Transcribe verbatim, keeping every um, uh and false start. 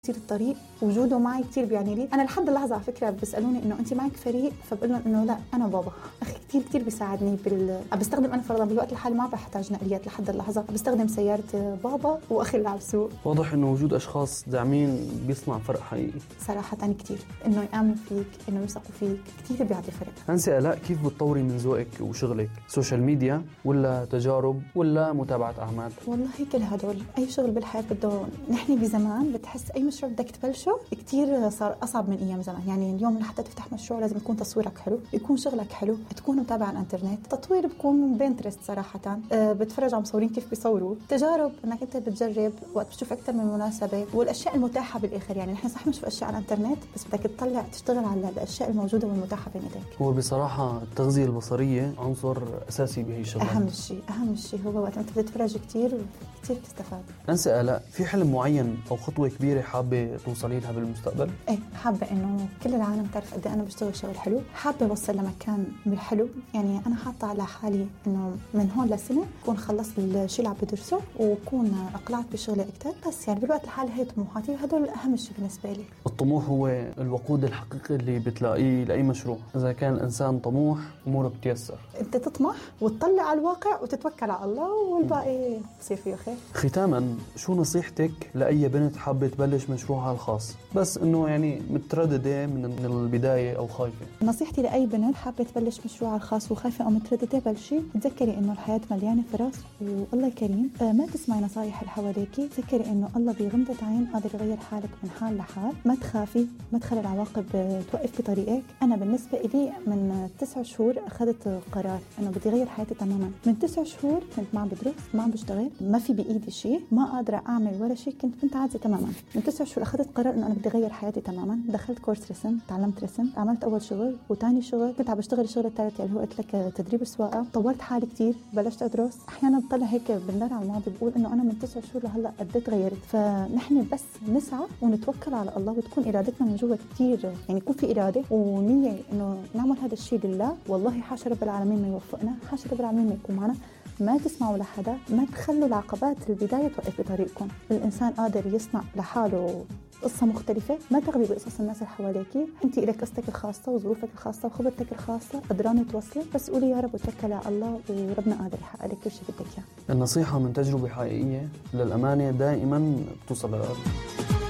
كتير الطريق وجوده معي كتير بيعني لي. انا لحد اللحظه على فكره بيسالوني انه انت معك فريق، فبقول لهم انه لا انا بابا. اخي كتير كتير بيساعدني بال بستخدم انا فرضا بالوقت الحالي ما بحتاج نقليات لحد اللحظه، بستخدم سياره بابا واخي اللي على السوق. واضح انه وجود اشخاص داعمين بيصنع فرق حقيقي صراحه أنا كتير انه يامنوا فيك، انه يثقوا فيك، كتير بيعطي فرق. أنسة آلاء، كيف بتطوري من ذوقك وشغلك؟ سوشيال ميديا ولا تجارب ولا متابعه اعمال؟ والله كل هدول. اي شغل بالحياه بده، نحن بزمان بتحس اي مشروع بدك تبلشه كتير صار أصعب من أيام زمان. يعني اليوم لحتى تفتح مشروع لازم يكون تصويرك حلو، يكون شغلك حلو، تكون متابع على الانترنت. تطوير بكون بينترست صراحة، أه بتفرج على مصورين كيف بيصوروا. تجارب انك انت بتجرب وقت بتشوف اكثر من مناسبة، والاشياء المتاحة بالاخر. يعني نحن صح بنشوف اشياء على الانترنت، بس بدك تطلع تشتغل على الاشياء الموجودة والمتاحة بين ايديك. هو بصراحة التغذية البصرية عنصر اساسي بهي الشغلات. اهم شيء اهم شيء هو وقت انت بتتفرج كتير كتير بتستفاد. أنسة آلاء، في حلم معين او خطوة كبيرة حابة توصلي لها بالمستقبل؟ ايه، حابة انه كل العالم تعرف قد انا بشتغل شغل حلو. حابة اوصل لمكان بالحلو. يعني انا حاطة على حالي انه من هون لسنة اكون خلصت الشيء اللي عم بدرسه واكون اقلعت بشغلي اكثر. بس يعني بالوقت الحالي هي طموحاتي، وهدول اهم شيء بالنسبة لي. الطموح هو الوقود الحقيقي اللي بتلاقيه لاي مشروع. اذا كان الانسان طموح اموره بتيسر. انت تطمح وتطلع على الواقع وتتوكل على الله، والباقي بصير فيه خير. ختاما، شو نصيحتك لاي بنت حابة تبلش مشروعها الخاص بس انه يعني مترددة من البداية او خايفة؟ نصيحتي لاي بنت حابة تبلش مشروعها الخاص وخايفة او مترددة، بلشي. تذكري انه الحياة مليانة فرص والله كريم. ما تسمعي نصايح اللي حواليكي. تذكري انه الله بغمضة عين قادر يغير حالك من حال لحال. ما تخافي، ما تخلي العواقب توقف بطريقك. انا بالنسبة لي من تسع شهور اخذت قرار انه بدي غير حياتي تماما. من تسع شهور كنت ما عم بدرس، ما عم بشتغل، ما في بايدي شيء، ما قادرة اعمل ولا شيء، كنت كنت عاجزة تماما. من تسع شهور اخذت قرار انه انا بدي غير حياتي تماما. دخلت كورس رسم، تعلمت رسم، عملت اول شغل وثاني شغل، كنت عم بشتغل الشغل الثالث اللي هو قلت لك تدريب السواقه. طورت حالي كثير، بلشت ادرس. احيانا بطلع هيك بندر على الماضي بقول انه انا من تسع شهور لهلا قد ايه تغيرت. فنحن بس نسعى ونتوكل على الله، وتكون ارادتنا من جوا كثير، يعني يكون في اراده ونيه انه نعمل هذا الشيء لله. والله حاشا رب العالمين ما يوفقنا، حاشا رب العالمين ما يكون معنا. ما تسمعوا لحدا، ما تخلوا العقبات البداية توقف بطريقكم. الإنسان قادر يصنع لحاله قصة مختلفة. ما تغبي بقصص الناس اللي حواليكي. انت إلك قصتك الخاصة وظروفك الخاصة وخبرتك الخاصة، قدرانة توصلك. بس قولي يا رب وتوكلي على الله، وربنا قادر يحقق لك كل شيء بدك اياه. النصيحة من تجربة حقيقية للأمانة دائما بتوصل للقلب.